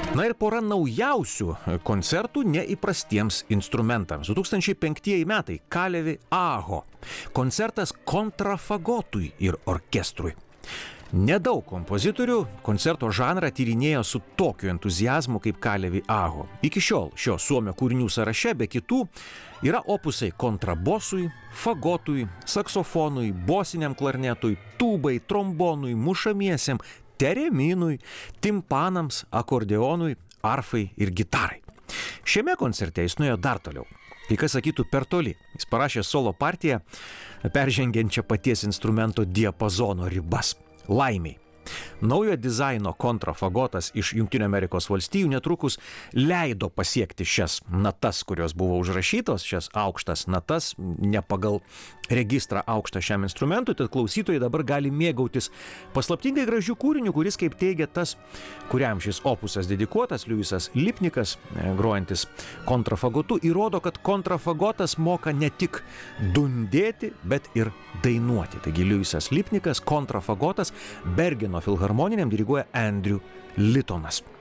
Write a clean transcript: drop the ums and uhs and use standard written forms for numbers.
Na ir pora naujausių koncertų neįprastiems instrumentams. 2005 metai Kalevi Aho. Koncertas kontrafagotui ir orkestrui. Nedaug kompozitorių koncerto žanrą tyrinėjo su tokiu entuziazmu kaip Kalevi Aho. Iki šiol šio suomio kūrinių sąraše be kitų yra opusai kontrabosui, fagotui, saksofonui, bosiniam klarnetui, tūbai, trombonui, mušamiesiam, tereminui, timpanams, akordeonui, arfai ir gitarai. Šiame koncerte jis nuėjo dar toliau. Kai kas sakytų per toli. Jis parašė solo partiją, peržengiančią paties instrumento diapazono ribas. Laimiai. Naujo dizaino kontrafagotas iš Jungtinių Amerikos valstijų netrukus leido pasiekti šias natas, kurios buvo užrašytos, šias aukštas natas, ne pagal registrą aukštą šiam instrumentui, tad klausytojai dabar gali mėgautis paslaptingai gražių kūrinių, kuris, kaip teigia tas, kuriam šis opusas dedikuotas, Liujisas Lipnikas, grojantis kontrafagotu, įrodo, kad kontrafagotas moka ne tik dundėti, bet ir dainuoti. Taigi Liujisas Lipnikas, kontrafagotas, Bergeno filharmoniniam diriguoja Andrew Littonas.